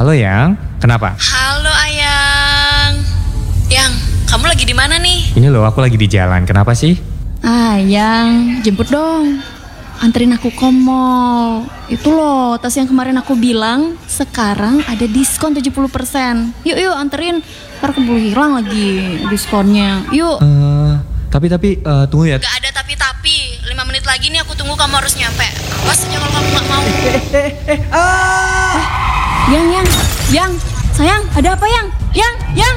Halo Yang, kenapa? Halo Ayang. Yang, kamu lagi di mana nih? Ini loh, aku lagi di jalan. Kenapa sih? Yang jemput dong. Anterin aku ke mall. Itu loh, tas yang kemarin aku bilang sekarang ada diskon 70%. Yuk anterin. Ntar keburu hilang lagi diskonnya. Yuk. Tapi tunggu ya. Gak ada tapi-tapi. 5 menit lagi nih aku tunggu, kamu harus nyampe. Awas aja kalau kamu gak mau. Yang. Sayang, ada apa Yang? Yang.